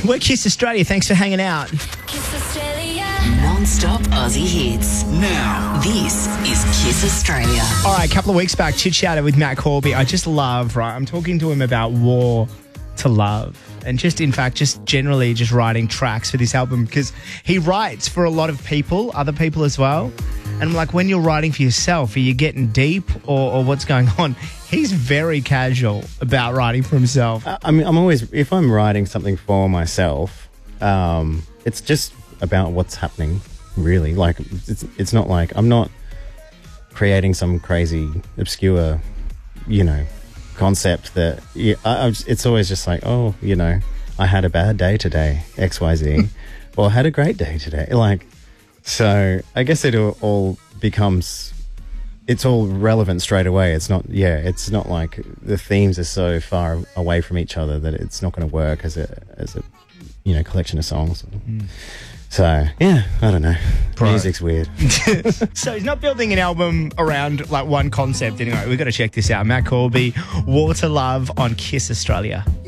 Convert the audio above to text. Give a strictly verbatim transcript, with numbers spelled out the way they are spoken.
We're Kiss Australia. Thanks for hanging out. Kiss Australia. Non-stop Aussie hits. Now. This is Kiss Australia. All right, a couple of weeks back, chit-chatted with Matt Corby. I just love, right, I'm talking to him about War to Love. And just, in fact, just generally just writing tracks for this album because he writes for a lot of people, other people as well. And I'm like, when you're writing for yourself, are you getting deep or, or what's going on? He's very casual about writing for himself. I I mean, I'm always, if I'm writing something for myself, um, it's just about what's happening, really. Like, it's, it's not like, I'm not creating some crazy, obscure, you know, concept that, yeah, I, I just, it's always just like, oh, you know, I had a bad day today, X Y Z, or I had a great day today. Like, so I guess it all, all becomes, it's all relevant straight away. It's not, yeah, it's not like the themes are so far away from each other that it's not going to work as a, as a, you know, collection of songs. Mm. So, yeah, I don't know. Bro. Music's weird. So he's not building an album around like one concept anyway. We've got to check this out. Matt Corby, War to Love on Kiss Australia.